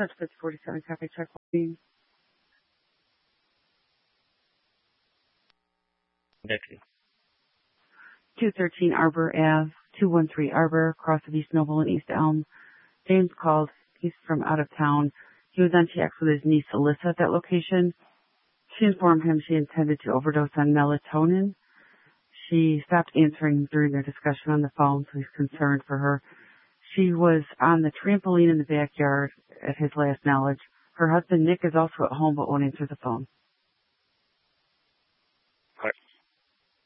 Such 47 copy check. 213 Arbor Ave, 213 Arbor, across of East Noble and East Elm. James called. He's from out of town. He was on TX with his niece Alyssa at that location. She informed him she intended to overdose on melatonin. She stopped answering during their discussion on the phone, so he's concerned for her. She was on the trampoline in the backyard at his last knowledge. Her husband, Nick, is also at home but won't answer the phone.